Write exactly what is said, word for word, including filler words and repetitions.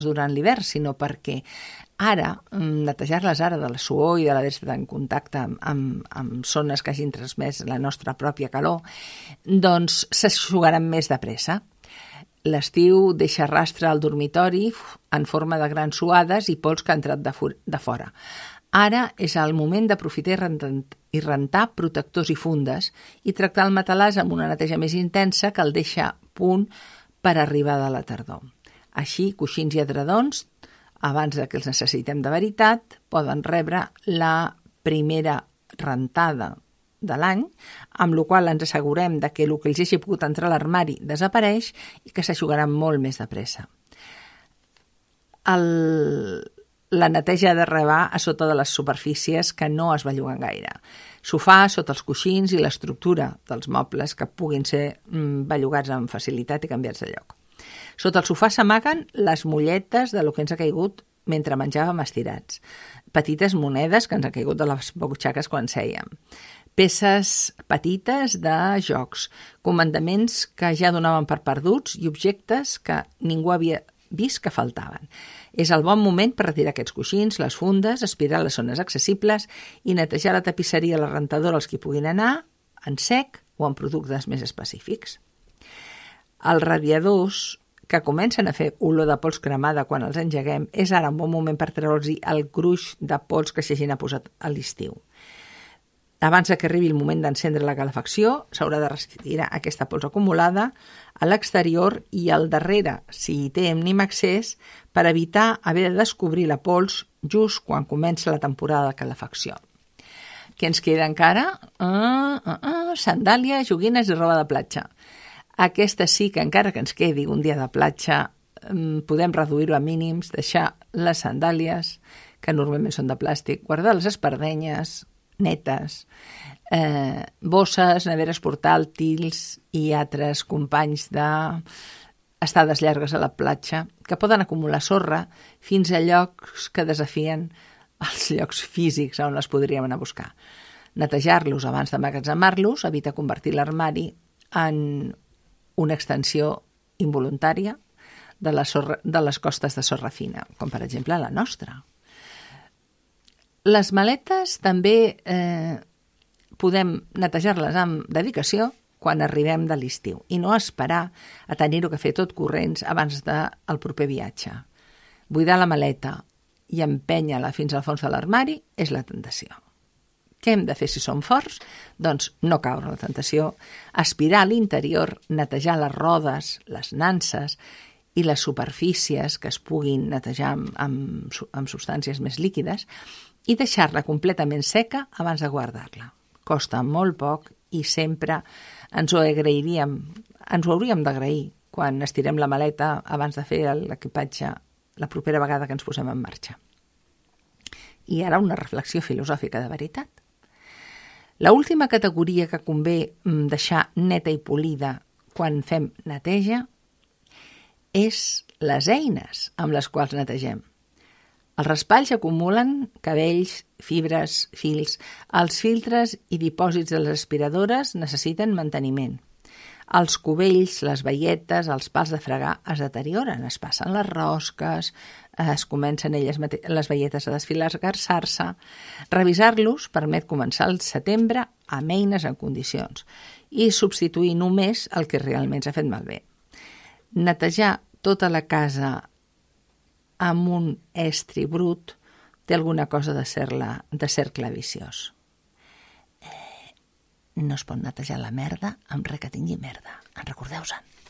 durant l'hivern, sinó perquè ara, netejar-les ara de la suor i de la d'estar en contacte amb, amb, amb zones que hagin transmès la nostra pròpia calor, doncs s'eixugaran més de pressa. L'estiu deixa rastre al dormitori en forma de grans suades i pols que ha entrat de, de fora. Ara és el moment d'aprofitar i rentar protectors i fundes i tractar el matalàs amb una neteja més intensa que el deixa a punt per arribar de la tardor. Així, coixins i edredons, abans de que els necessitem de veritat, poden rebre la primera rentada de l'any, amb la qual ens assegurem de que el que els hagi pogut entrar a l'armari desapareix i que s'aixugarà molt més de pressa. El... La neteja ha de rebar a sota de les superfícies que no es belluguen gaire. Sofà, sota els coixins i l'estructura dels mobles que puguin ser mm, bellugats amb facilitat i canviats de lloc. Sota el sofà s'amaguen les molletes de lo que ens ha caigut mentre menjàvem estirats. Petites monedes que ens han caigut de les butxaques quan sèiem. Peces petites de jocs, comandaments que ja donaven per perduts i objectes que ningú havia vist que faltaven. És el bon moment per retirar aquests coixins, les fundes, aspirar les zones accessibles i netejar la tapisseria i la rentadora els que puguin anar en sec o en productes més específics. Els radiadors que comencen a fer olor de pols cremada quan els engeguem és ara un bon moment per treure'ls el gruix de pols que s'hagin posat a l'estiu. Abans que arribi el moment d'encendre la calefacció, s'haurà de retirar aquesta pols acumulada a l'exterior i al darrere, si hi té mínim accés, per evitar haver de descobrir la pols just quan comença la temporada de calefacció. Què ens queda encara? Uh, uh, uh, sandàlies, joguines i roba de platja. Aquesta sí que encara que ens quedi un dia de platja, um, podem reduir-ho a mínims, deixar les sandàlies, que normalment són de plàstic, guardar les espardenyes netes, eh, bosses, neveres portàtils i altres companys d'estades llargues a la platja que poden acumular sorra fins a llocs que desafien els llocs físics on les podríem anar a buscar. Netejar-los abans d'emmagatzemar-los evita convertir l'armari en una extensió involuntària de, la sorra, de les costes de sorra fina, com per exemple la nostra. Les maletes també eh, podem netejar-les amb dedicació quan arribem de l'estiu i no esperar a tenir-ho que fer tot corrents abans del proper viatge. Buidar la maleta i empènyer-la fins al fons de l'armari és la tentació. Què hem de fer si som forts? Doncs no caure en la tentació, aspirar a l'interior, netejar les rodes, les nanses i les superfícies que es puguin netejar amb, amb, amb substàncies més líquides i deixar-la completament seca abans de guardar-la. Costa molt poc i sempre ens ho agrairíem, ens ho hauríem d'agrair quan estirem la maleta abans de fer l'equipatge la propera vegada que ens posem en marxa. I ara una reflexió filosòfica de veritat. L'última categoria que convé deixar neta i polida quan fem neteja és les eines amb les quals netegem. Els raspalls acumulen cabells, fibres, fils. Els filtres i dipòsits de les aspiradores necessiten manteniment. Els cubells, les baietes, els pals de fregar es deterioren, es passen les rosques, es comencen elles les baietes a desfilar-se. Revisar-los permet començar el setembre amb eines en condicions i substituir només el que realment s'ha fet malbé. Netejar tota la casa amb un estri brut té alguna cosa de, ser-la, de cercle viciós. Eh, no es pot netejar la merda amb res que tingui merda. En recordeu-se'n.